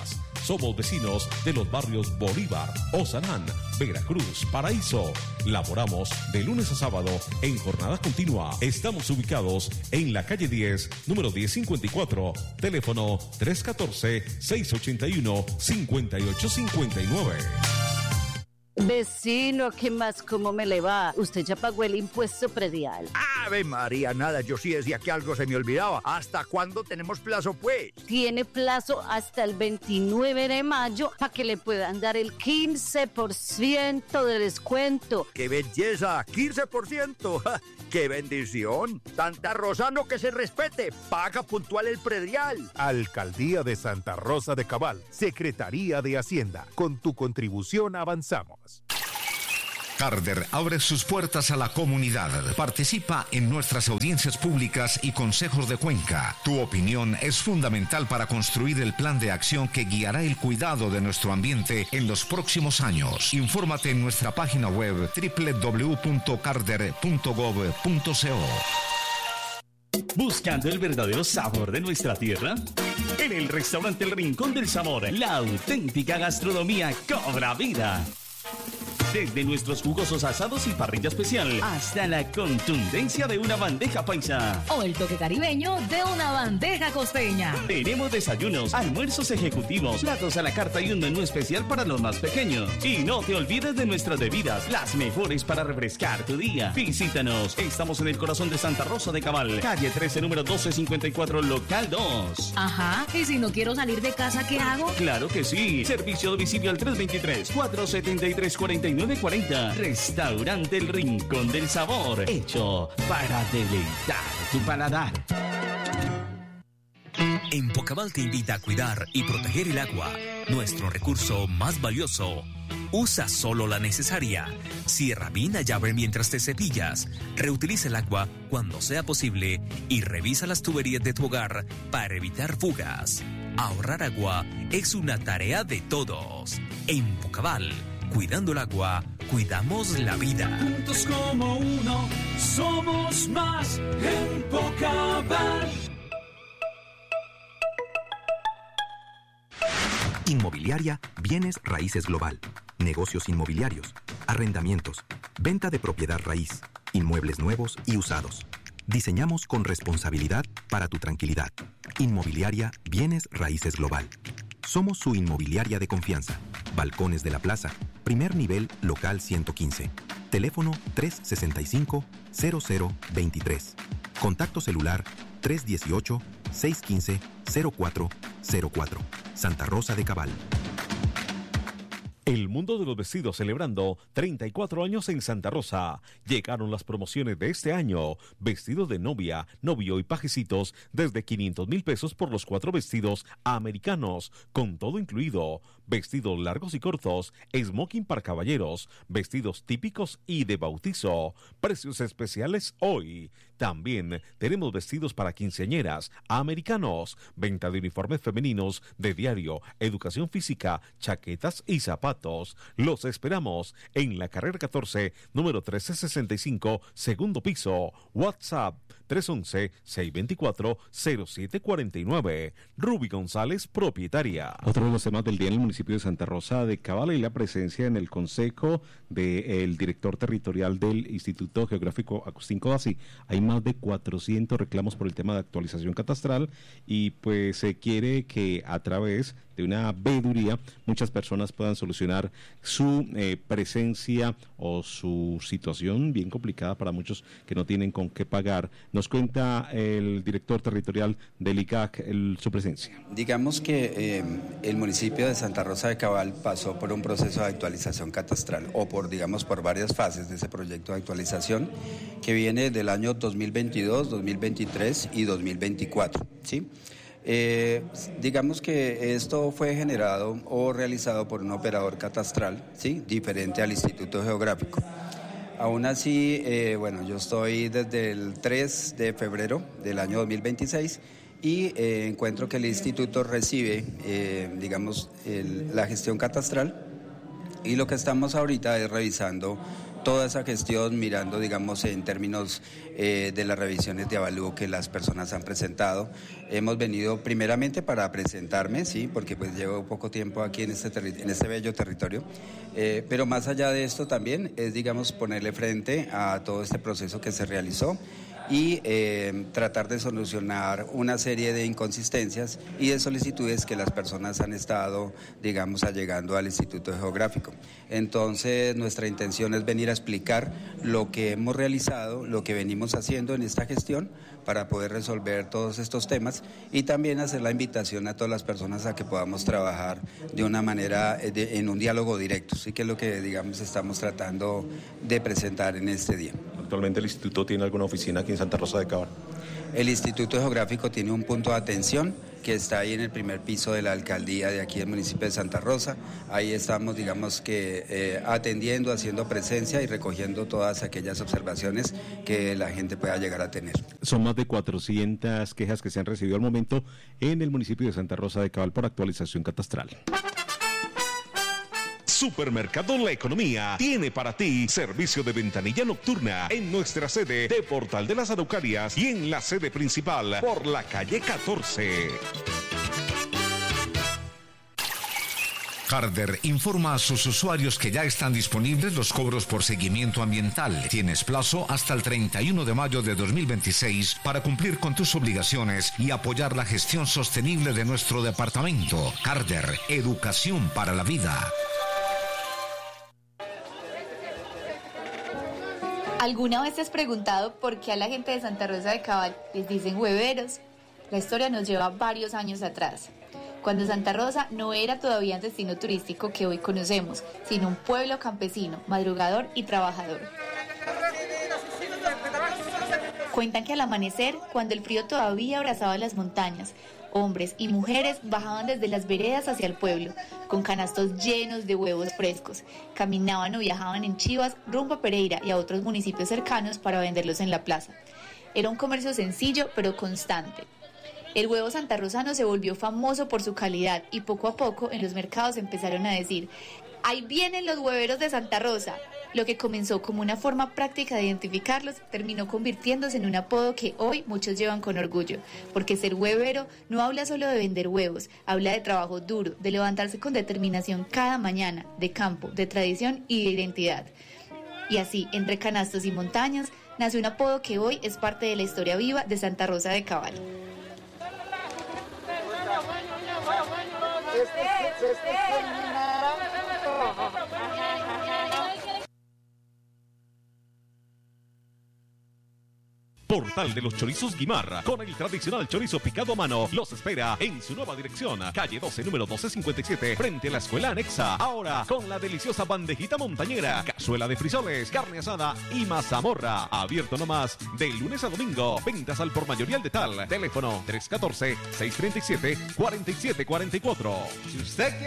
Somos vecinos de los barrios Bolívar, Osanán, Veracruz, Paraíso. Laboramos de lunes a sábado en jornada continua. Estamos ubicados en la calle diez, número diez cincuenta y cuatro, teléfono tres uno cuatro, seis ocho uno, cinco ocho cinco nueve. Vecino, ¿qué más? ¿Cómo me le va? ¿Usted ya pagó el impuesto predial? Ave María, nada, yo sí decía que algo se me olvidaba. ¿Hasta cuándo tenemos plazo, pues? Tiene plazo hasta el veintinueve de mayo para que le puedan dar el quince por ciento de descuento. ¡Qué belleza! ¡quince por ciento! ¡Qué bendición! Santa Rosa no que se respete. Paga puntual el predial. Alcaldía de Santa Rosa de Cabal. Secretaría de Hacienda. Con tu contribución avanzamos. Carder abre sus puertas a la comunidad. Participa en nuestras audiencias públicas y consejos de Cuenca. Tu opinión es fundamental para construir el plan de acción que guiará el cuidado de nuestro ambiente en los próximos años. Infórmate en nuestra página web doble u doble u doble u punto carder punto gov punto co. ¿Buscando el verdadero sabor de nuestra tierra? En el restaurante El Rincón del Sabor, la auténtica gastronomía cobra vida. Desde nuestros jugosos asados y parrilla especial hasta la contundencia de una bandeja paisa. O el toque caribeño de una bandeja costeña. Tenemos desayunos, almuerzos ejecutivos, platos a la carta y un menú especial para los más pequeños. Y no te olvides de nuestras bebidas, las mejores para refrescar tu día. Visítanos. Estamos en el corazón de Santa Rosa de Cabal, calle trece, número doce cincuenta y cuatro, local dos. Ajá. ¿Y si no quiero salir de casa, qué hago? Claro que sí. Servicio domicilio al tres dos tres, cuatro siete tres, cuatro nueve cuatro cero. Restaurante El Rincón del Sabor, hecho para deleitar tu paladar. En Pocabal te invita a cuidar y proteger el agua, nuestro recurso más valioso. Usa solo la necesaria. Cierra bien la llave mientras te cepillas. Reutiliza el agua cuando sea posible y revisa las tuberías de tu hogar para evitar fugas. Ahorrar agua es una tarea de todos. En Pocabal, cuidando el agua, cuidamos la vida. Juntos como uno, somos más en Pocabal. Inmobiliaria Bienes Raíces Global. Negocios inmobiliarios, arrendamientos, venta de propiedad raíz, inmuebles nuevos y usados. Diseñamos con responsabilidad para tu tranquilidad. Inmobiliaria Bienes Raíces Global. Somos su inmobiliaria de confianza. Balcones de la Plaza, primer nivel, local ciento quince. Teléfono tres seis cinco, cero cero veintitrés. Contacto celular tres uno ocho, seis uno cinco, cero cuatro cero cuatro. Santa Rosa de Cabal. El mundo de los vestidos celebrando treinta y cuatro años en Santa Rosa. Llegaron las promociones de este año. Vestidos de novia, novio y pajecitos desde quinientos mil pesos por los cuatro vestidos americanos, con todo incluido. Vestidos largos y cortos, smoking para caballeros, vestidos típicos y de bautizo. Precios especiales hoy. También tenemos vestidos para quinceañeras, americanos, venta de uniformes femeninos, de diario, educación física, chaquetas y zapatos. Los esperamos en la carrera catorce, número trece sesenta y cinco, segundo piso. WhatsApp tres once, seiscientos veinticuatro, cero siete cuarenta y nueve. Ruby González, propietaria. Otro de los temas del día en el municipio de Santa Rosa de Cabal y la presencia en el consejo del director territorial del Instituto Geográfico Agustín Codazzi. Hay más de cuatrocientos reclamos por el tema de actualización catastral y pues se quiere que a través de una veeduría muchas personas puedan solucionar su eh, presencia o su situación bien complicada para muchos que no tienen con qué pagar. Nos cuenta el director territorial del I C A C el, su presencia. Digamos que eh, el municipio de Santa Rosa de Cabal pasó por un proceso de actualización catastral o por, digamos, por varias fases de ese proyecto de actualización que viene del año dos mil veintidós, dos mil veintitrés y dos mil veinticuatro, ¿sí? Eh, digamos que esto fue generado o realizado por un operador catastral, ¿sí?, diferente al Instituto Geográfico. Aún así, eh, bueno, yo estoy desde el tres de febrero del año dos mil veintiséis y eh, encuentro que el instituto recibe, eh, digamos, el, la gestión catastral y lo que estamos ahorita es revisando toda esa gestión mirando, digamos, en términos eh, de las revisiones de avalúo que las personas han presentado. Hemos venido primeramente para presentarme, sí, porque pues llevo poco tiempo aquí en este, terri- en este bello territorio, eh, pero más allá de esto también es, digamos, ponerle frente a todo este proceso que se realizó y eh, tratar de solucionar una serie de inconsistencias y de solicitudes que las personas han estado, digamos, allegando al Instituto Geográfico. Entonces, nuestra intención es venir a explicar lo que hemos realizado, lo que venimos haciendo en esta gestión para poder resolver todos estos temas y también hacer la invitación a todas las personas a que podamos trabajar de una manera, de, en un diálogo directo, sí que es lo que, digamos, estamos tratando de presentar en este día. ¿Actualmente el instituto tiene alguna oficina aquí en Santa Rosa de Cabal? El Instituto Geográfico tiene un punto de atención que está ahí en el primer piso de la alcaldía de aquí del municipio de Santa Rosa. Ahí estamos, digamos que eh, atendiendo, haciendo presencia y recogiendo todas aquellas observaciones que la gente pueda llegar a tener. Son más de cuatrocientas quejas que se han recibido al momento en el municipio de Santa Rosa de Cabal por actualización catastral. Supermercado La Economía tiene para ti servicio de ventanilla nocturna en nuestra sede de Portal de las Araucarias y en la sede principal por la calle catorce. Harder informa a sus usuarios que ya están disponibles los cobros por seguimiento ambiental. Tienes plazo hasta el treinta y uno de mayo de dos mil veintiséis para cumplir con tus obligaciones y apoyar la gestión sostenible de nuestro departamento. Harder, educación para la vida. ¿Alguna vez te has preguntado por qué a la gente de Santa Rosa de Cabal les dicen hueveros? La historia nos lleva varios años atrás, cuando Santa Rosa no era todavía el destino turístico que hoy conocemos, sino un pueblo campesino, madrugador y trabajador. Cuentan que al amanecer, cuando el frío todavía abrazaba las montañas, hombres y mujeres bajaban desde las veredas hacia el pueblo, con canastos llenos de huevos frescos. Caminaban o viajaban en chivas rumbo a Pereira y a otros municipios cercanos para venderlos en la plaza. Era un comercio sencillo pero constante. El huevo santarrosano se volvió famoso por su calidad y poco a poco en los mercados empezaron a decir: ¡ahí vienen los hueveros de Santa Rosa! Lo que comenzó como una forma práctica de identificarlos terminó convirtiéndose en un apodo que hoy muchos llevan con orgullo, porque ser huevero no habla solo de vender huevos, habla de trabajo duro, de levantarse con determinación cada mañana, de campo, de tradición y de identidad. Y así, entre canastos y montañas, nace un apodo que hoy es parte de la historia viva de Santa Rosa de Cabal. Portal de los Chorizos Guimar, con el tradicional chorizo picado a mano, los espera en su nueva dirección, calle doce, número doce cincuenta y siete, frente a la escuela anexa. Ahora con la deliciosa bandejita montañera, cazuela de frisoles, carne asada y mazamorra. Abierto nomás de lunes a domingo. Ventas al por mayoría al de tal. Teléfono tres uno cuatro, seis tres siete, cuatro siete cuatro cuatro. Si usted quiere